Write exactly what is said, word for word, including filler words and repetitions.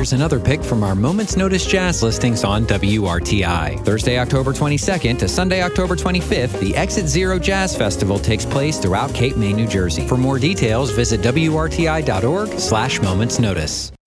Here's another pick from our Moments Notice Jazz listings on W R T I. Thursday, October twenty-second to Sunday, October twenty-fifth, the Exit Zero Jazz Festival takes place throughout Cape May, New Jersey. For more details, visit W R T I dot org slash Moments Notice.